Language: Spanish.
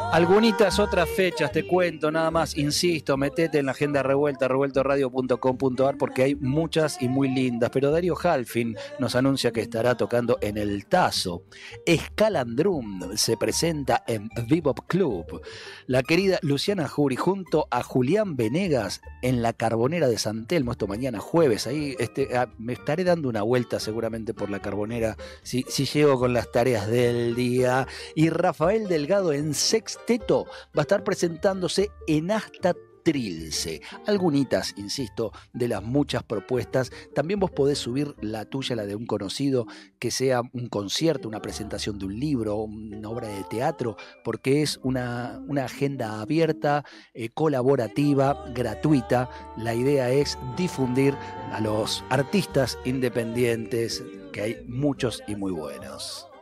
Algunitas otras fechas, te cuento nada más, insisto, metete en la agenda revuelta, revueltoradio.com.ar porque hay muchas y muy lindas, pero Darío Halfin nos anuncia que estará tocando en El Tazo. Escalandrum se presenta en Bebop Club. La querida Luciana Jury junto a Julián Venegas en la Carbonera de San Telmo, esto mañana jueves, ahí me estaré dando una vuelta seguramente por la Carbonera si llego con las tareas del día. Y Rafael Delgado en Sexteto va a estar presentándose en Hasta Trilce. Algunitas, insisto, de las muchas propuestas. También vos podés subir la tuya, la de un conocido, que sea un concierto, una presentación de un libro, una obra de teatro, porque es una agenda abierta, colaborativa, gratuita. La idea es difundir a los artistas independientes, que hay muchos y muy buenos.